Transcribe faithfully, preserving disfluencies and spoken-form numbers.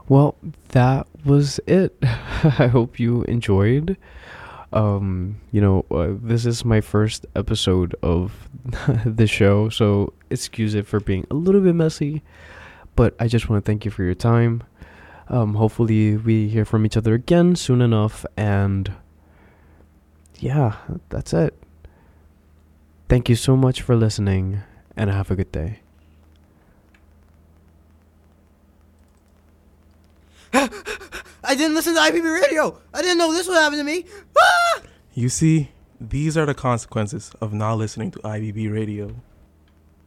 Well, that was it. I hope you enjoyed. Um, you know, uh, this is my first episode of the show, so excuse it for being a little bit messy, but I just want to thank you for your time. Um, hopefully we hear from each other again soon enough, and yeah, that's it. Thank you so much for listening, and have a good day. I didn't listen to I B B radio. I didn't know this would happen to me. Ah! You see, these are the consequences of not listening to I B B radio.